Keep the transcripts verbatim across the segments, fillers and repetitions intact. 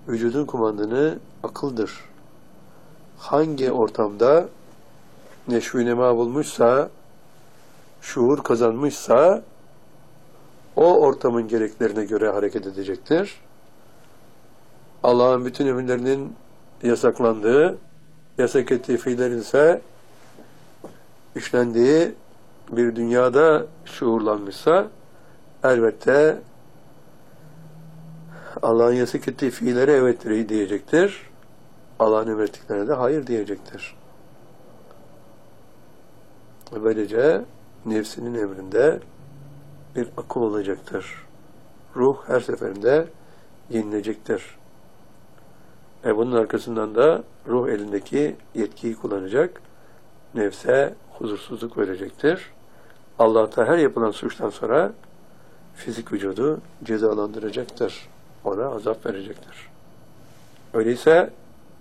vücudun kumandanı akıldır. Hangi ortamda neşv-i nema bulmuşsa, şuur kazanmışsa, o ortamın gereklerine göre hareket edecektir. Allah'ın bütün emirlerinin yasaklandığı, yasak ettiği fiillerin ise işlendiği bir dünyada şuurlanmışsa, elbette Allah'ın yasak ettiği fiillere evet diyecektir. Allah'ın emrettiklerine de hayır diyecektir. Böylece nefsinin emrinde bir akıl olacaktır. Ruh her seferinde yenilecektir. E bunun arkasından da ruh elindeki yetkiyi kullanacak, nefse huzursuzluk verecektir. Allah da her yapılan suçtan sonra fizik vücudu cezalandıracaktır. Ona azap verecektir. Öyleyse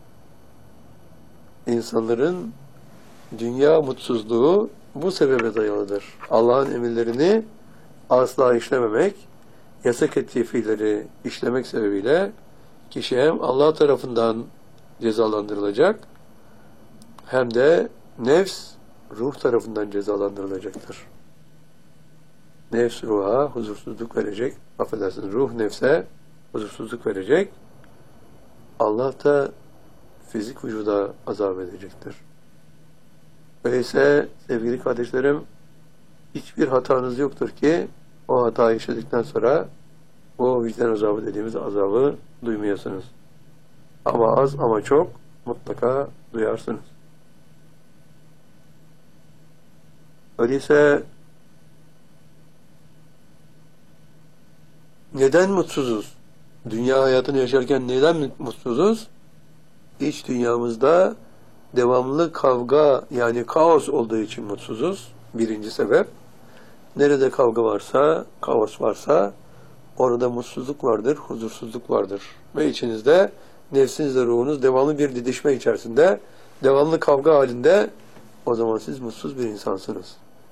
insanların dünya mutsuzluğu bu sebebe dayalıdır. Allah'ın emirlerini asla işlememek, yasak ettiği fiilleri işlemek sebebiyle kişi hem Allah tarafından cezalandırılacak, hem de nefs ruh tarafından cezalandırılacaktır. Nefs ruha huzursuzluk verecek, affedersiniz, ruh nefse huzursuzluk verecek, Allah da fizik vücuda azap edecektir. Öyleyse sevgili kardeşlerim, hiçbir hatanız yoktur ki o hatayı işledikten sonra o vicdan azabı dediğimiz azabı duymayasınız. Ama az ama çok mutlaka duyarsınız. Öyleyse neden mutsuzuz? Dünya hayatını yaşarken neden mutsuzuz? İç dünyamızda devamlı kavga, yani kaos olduğu için mutsuzuz. Birinci sebep. Nerede kavga varsa, kaos varsa orada mutsuzluk vardır, huzursuzluk vardır. Ve içinizde nefsinizle ruhunuz devamlı bir didişme içerisinde, devamlı kavga halinde, o zaman siz mutsuz bir insansınız.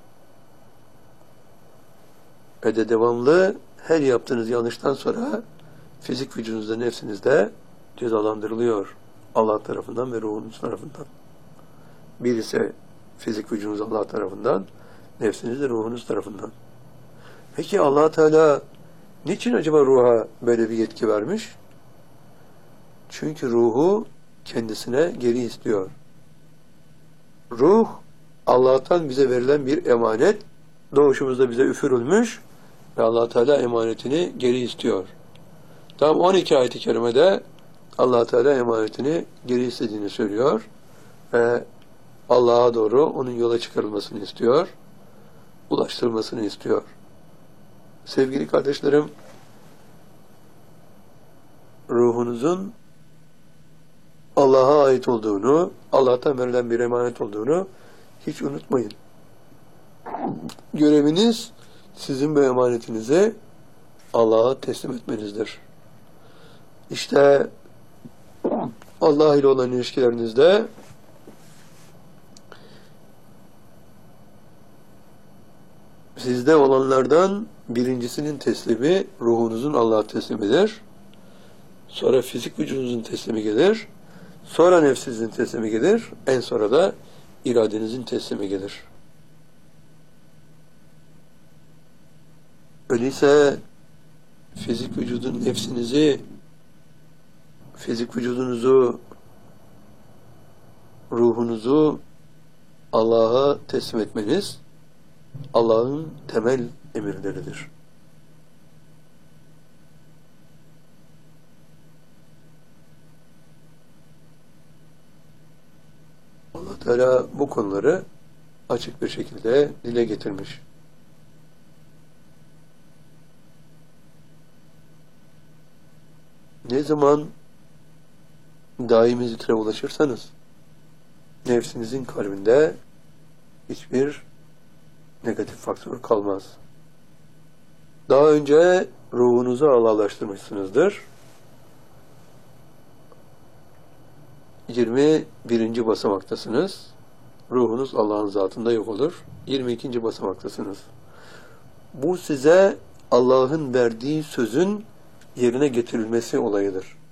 Ve de devamlı her yaptığınız yanlıştan sonra fizik vücudunuzda, nefsinizde cezalandırılıyor. Allah tarafından ve ruhunuz tarafından. Birisi fizik vücudunuz Allah tarafından, nefsiniz de ruhunuz tarafından. Peki Allah Teala niçin acaba ruha böyle bir yetki vermiş? Çünkü ruhu kendisine geri istiyor. Ruh, Allah'tan bize verilen bir emanet, doğuşumuzda bize üfürülmüş ve Allah Teala emanetini geri istiyor. Tam on iki ayet-i kerimede Allah Teala emanetini geri istediğini söylüyor ve Allah'a doğru onun yola çıkarılmasını istiyor, ulaştırılmasını istiyor. Sevgili kardeşlerim, ruhunuzun Allah'a ait olduğunu, Allah'tan verilen bir emanet olduğunu hiç unutmayın. Göreviniz sizin bu emanetinizi Allah'a teslim etmenizdir. İşte Allah ile olan ilişkilerinizde sizde olanlardan birincisinin teslimi ruhunuzun Allah'a teslimidir. Sonra fizik vücudunuzun teslimi gelir. Sonra nefsinizin teslimi gelir. En sonra da iradenizin teslimi gelir. Öyleyse fizik vücudun nefsinizi, fizik vücudunuzu, ruhunuzu Allah'a teslim etmeniz Allah'ın temel emirleridir. Allah Teala bu konuları açık bir şekilde dile getirmiş. Ne zaman daimi zikre ulaşırsanız nefsinizin kalbinde hiçbir negatif faktör kalmaz. Daha önce ruhunuzu Allah'laştırmışsınızdır. yirmi birinci basamaktasınız. Ruhunuz Allah'ın zatında yok olur. yirmi ikinci basamaktasınız. Bu size Allah'ın verdiği sözün yerine getirilmesi olayıdır.